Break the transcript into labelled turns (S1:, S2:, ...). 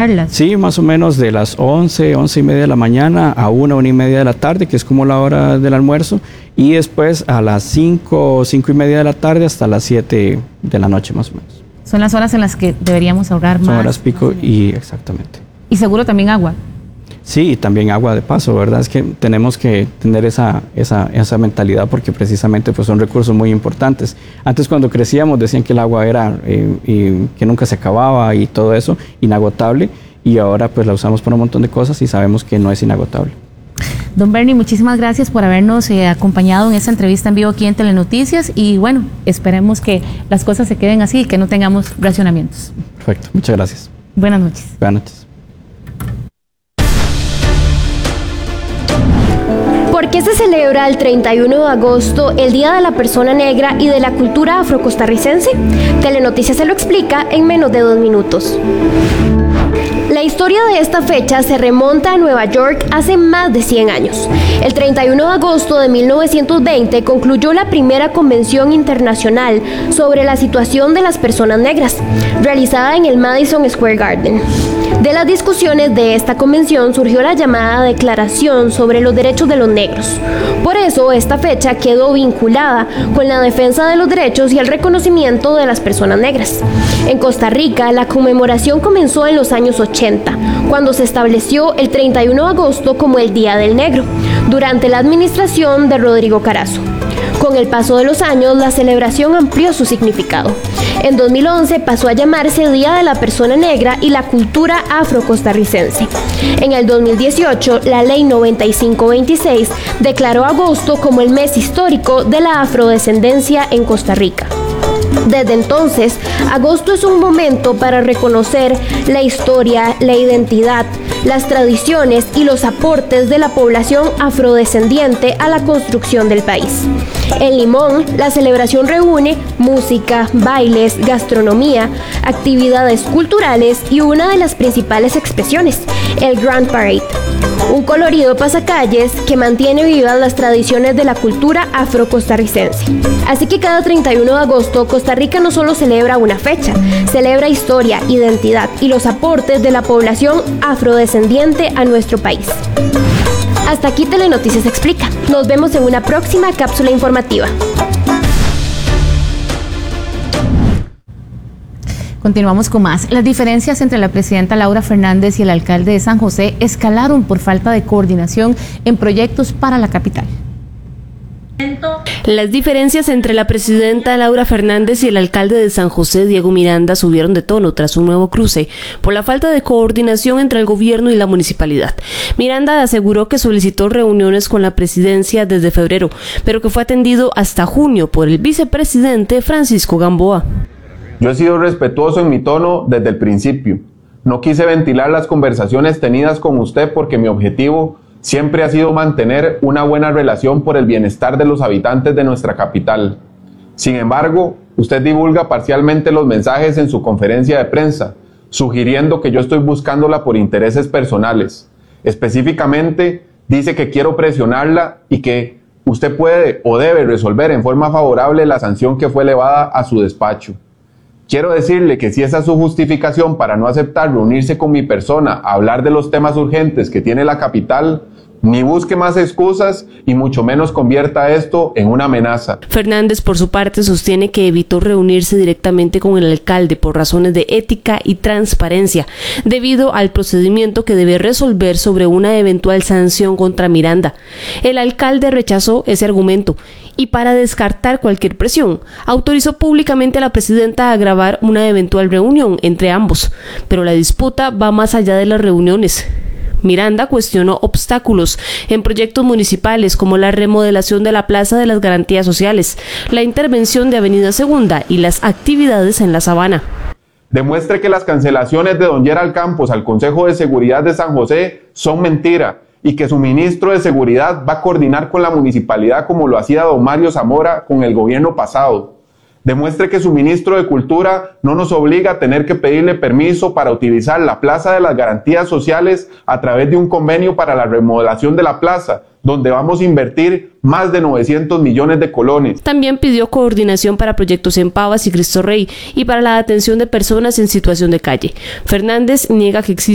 S1: usarlas.
S2: Sí, más o menos de las 11 y media de la mañana a 1 y media de la tarde, que es como la hora del almuerzo, y después a las 5 y media de la tarde hasta las 7 de la noche más o menos.
S1: Son las horas en las que deberíamos ahorrar más.
S2: Son horas pico y exactamente.
S1: Y seguro también agua.
S2: Sí, y también agua de paso, ¿verdad? Es que tenemos que tener esa mentalidad porque precisamente pues son recursos muy importantes. Antes cuando crecíamos decían que el agua era que nunca se acababa y todo eso, inagotable, y ahora pues la usamos por un montón de cosas y sabemos que no es inagotable.
S1: Don Bernie, muchísimas gracias por habernos acompañado en esta entrevista en vivo aquí en Telenoticias y bueno, esperemos que las cosas se queden así y que no tengamos racionamientos.
S2: Perfecto, muchas gracias.
S1: Buenas noches.
S2: Buenas noches.
S3: ¿Por qué se celebra el 31 de agosto el Día de la Persona Negra y de la Cultura Afrocostarricense? Telenoticias se lo explica en menos de 2 minutos. La historia de esta fecha se remonta a Nueva York hace más de 100 años. El 31 de agosto de 1920 concluyó la primera convención internacional sobre la situación de las personas negras, realizada en el Madison Square Garden. De las discusiones de esta convención surgió la llamada Declaración sobre los Derechos de los Negros. Por eso, esta fecha quedó vinculada con la defensa de los derechos y el reconocimiento de las personas negras. En Costa Rica, la conmemoración comenzó en los años 80, cuando se estableció el 31 de agosto como el Día del Negro, durante la administración de Rodrigo Carazo. Con el paso de los años, la celebración amplió su significado. En 2011 pasó a llamarse Día de la Persona Negra y la Cultura Afrocostarricense. En el 2018, la Ley 9526 declaró agosto como el mes histórico de la afrodescendencia en Costa Rica. Desde entonces, agosto es un momento para reconocer la historia, la identidad, las tradiciones y los aportes de la población afrodescendiente a la construcción del país. En Limón, la celebración reúne música, bailes, gastronomía, actividades culturales y una de las principales expresiones, el Grand Parade, un colorido pasacalles que mantiene vivas las tradiciones de la cultura afrocostarricense. Así que cada 31 de agosto, Costa Rica no solo celebra una fecha, celebra historia, identidad y los aportes de la población afrodescendiente a nuestro país. Hasta aquí Telenoticias Explica. Nos vemos en una próxima cápsula informativa.
S1: Continuamos con más. Las diferencias entre la presidenta Laura Fernández y el alcalde de San José escalaron por falta de coordinación en proyectos para la capital.
S4: Las diferencias entre la presidenta Laura Fernández y el alcalde de San José, Diego Miranda, subieron de tono tras un nuevo cruce por la falta de coordinación entre el gobierno y la municipalidad. Miranda aseguró que solicitó reuniones con la presidencia desde febrero, pero que fue atendido hasta junio por el vicepresidente Francisco Gamboa.
S5: Yo he sido respetuoso en mi tono desde el principio. No quise ventilar las conversaciones tenidas con usted porque mi objetivo siempre ha sido mantener una buena relación por el bienestar de los habitantes de nuestra capital. Sin embargo, usted divulga parcialmente los mensajes en su conferencia de prensa, sugiriendo que yo estoy buscándola por intereses personales. Específicamente, dice que quiero presionarla y que usted puede o debe resolver en forma favorable la sanción que fue elevada a su despacho. Quiero decirle que si esa es su justificación para no aceptar reunirse con mi persona a hablar de los temas urgentes que tiene la capital, ni busque más excusas y mucho menos convierta esto en una amenaza.
S4: Fernández, por su parte, sostiene que evitó reunirse directamente con el alcalde por razones de ética y transparencia, debido al procedimiento que debe resolver sobre una eventual sanción contra Miranda. El alcalde rechazó ese argumento y, para descartar cualquier presión, autorizó públicamente a la presidenta a grabar una eventual reunión entre ambos, pero la disputa va más allá de las reuniones. Miranda cuestionó obstáculos en proyectos municipales como la remodelación de la Plaza de las Garantías Sociales, la intervención de Avenida Segunda y las actividades en la Sabana.
S5: Demuestre que las cancelaciones de don Gerald Campos al Consejo de Seguridad de San José son mentira y que su ministro de Seguridad va a coordinar con la municipalidad como lo hacía don Mario Zamora con el gobierno pasado. Demuestre que su ministro de Cultura no nos obliga a tener que pedirle permiso para utilizar la Plaza de las Garantías Sociales a través de un convenio para la remodelación de la plaza, donde vamos a invertir más de 900 millones de colones.
S4: También pidió coordinación para proyectos en Pavas y Cristo Rey y para la atención de personas en situación de calle. Fernández niega que existe